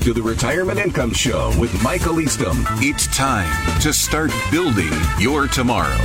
to the Retirement Income Show with Michael Eastham. It's time to start building your tomorrow.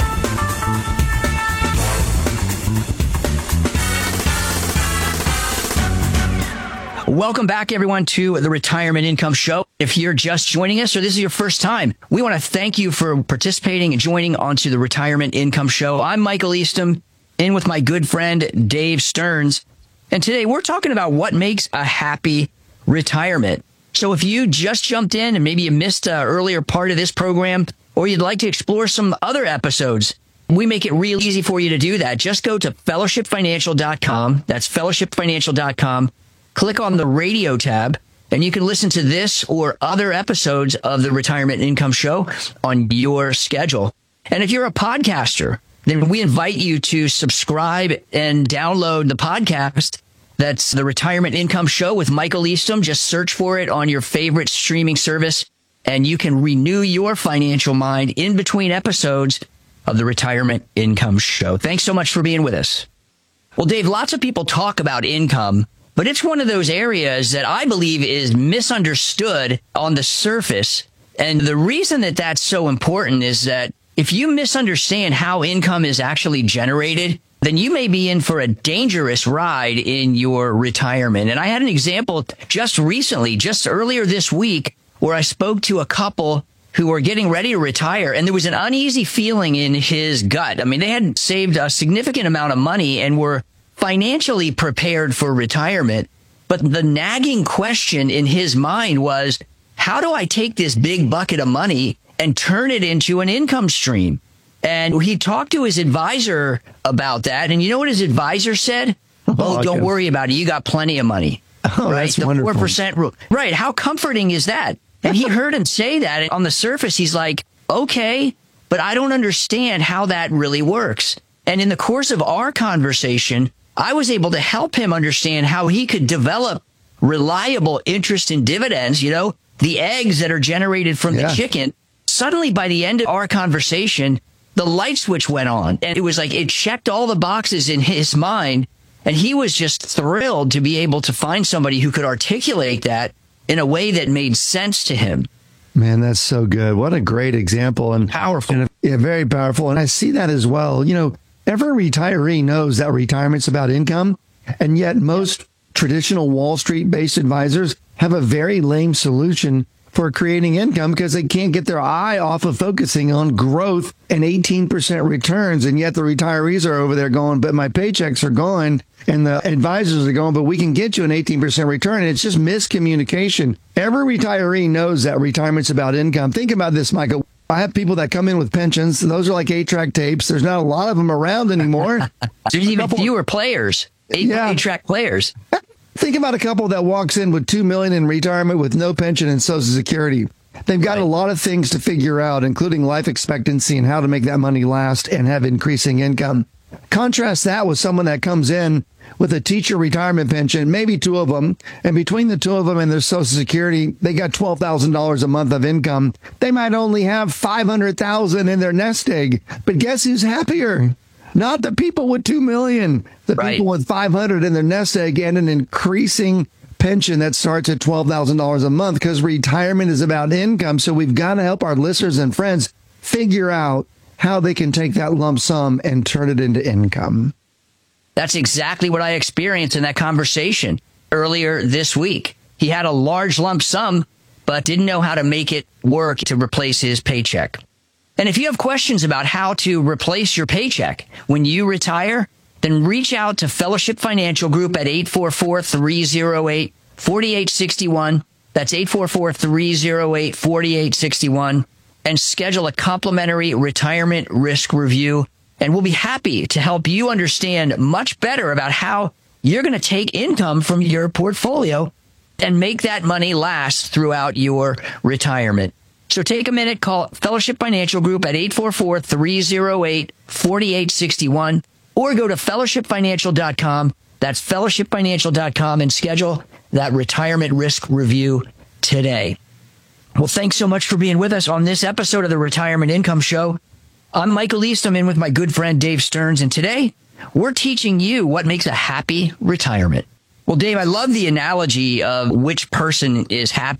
Welcome back, everyone, to the Retirement Income Show. If you're just joining us or this is your first time, we want to thank you for participating and joining onto the Retirement Income Show. I'm Michael Eastham, in with my good friend, Dave Stearns. And today we're talking about what makes a happy retirement. So if you just jumped in and maybe you missed an earlier part of this program, or you'd like to explore some other episodes, we make it real easy for you to do that. Just go to fellowshipfinancial.com. That's fellowshipfinancial.com. Click on the radio tab, and you can listen to this or other episodes of the Retirement Income Show on your schedule. And if you're a podcaster, then we invite you to subscribe and download the podcast. That's the Retirement Income Show with Michael Eastham. Just search for it on your favorite streaming service, and you can renew your financial mind in between episodes of the Retirement Income Show. Thanks so much for being with us. Well, Dave, lots of people talk about income, but it's one of those areas that I believe is misunderstood on the surface. And the reason that that's so important is that if you misunderstand how income is actually generated, then you may be in for a dangerous ride in your retirement. And I had an example just recently, just earlier this week, where I spoke to a couple who were getting ready to retire, and there was an uneasy feeling in his gut. I mean, they had saved a significant amount of money and were financially prepared for retirement. But the nagging question in his mind was, how do I take this big bucket of money and turn it into an income stream? And he talked to his advisor about that. And you know what his advisor said? Oh, don't worry about it. You got plenty of money. Oh, right? that's the wonderful. 4% rule. Right. How comforting is that? And he heard him say that. And on the surface, he's like, okay, but I don't understand how that really works. And in the course of our conversation, I was able to help him understand how he could develop reliable interest in dividends, you know, the eggs that are generated from the chicken. Suddenly, by the end of our conversation, the light switch went on, and it was like it checked all the boxes in his mind. And he was just thrilled to be able to find somebody who could articulate that in a way that made sense to him. Man, that's so good. What a great example, and Powerful. Yeah, very powerful. And I see that as well. You know, every retiree knows that retirement's about income, and yet most traditional Wall Street-based advisors have a very lame solution for creating income because they can't get their eye off of focusing on growth and 18% returns. And yet the retirees are over there going, but my paychecks are gone. And the advisors are going, but we can get you an 18% return. And it's just miscommunication. Every retiree knows that retirement's about income. Think about this, Michael. I have people that come in with pensions. Those are like 8-track tapes. There's not a lot of them around anymore. There's even fewer players, 8-track players. Think about a couple that walks in with $2 million in retirement with no pension and Social Security. They've got a lot of things to figure out, including life expectancy and how to make that money last and have increasing income. Contrast that with someone that comes in with a teacher retirement pension, maybe two of them, and between the two of them and their Social Security, they got $12,000 a month of income. They might only have $500,000 in their nest egg, but guess who's happier? Not the people with $2 million, the people with $500 in their nest egg and an increasing pension that starts at $12,000 a month, because retirement is about income. So we've got to help our listeners and friends figure out how they can take that lump sum and turn it into income. That's exactly what I experienced in that conversation earlier this week. He had a large lump sum, but didn't know how to make it work to replace his paycheck. And if you have questions about how to replace your paycheck when you retire, then reach out to Fellowship Financial Group at 844-308-4861. That's 844-308-4861. And schedule a complimentary retirement risk review. And we'll be happy to help you understand much better about how you're going to take income from your portfolio and make that money last throughout your retirement. So take a minute, call Fellowship Financial Group at 844-308-4861, or go to fellowshipfinancial.com. That's fellowshipfinancial.com, and schedule that retirement risk review today. Well, thanks so much for being with us on this episode of the Retirement Income Show. I'm Michael Eastham, in with my good friend Dave Stearns, and today we're teaching you what makes a happy retirement. Well, Dave, I love the analogy of which person is happy.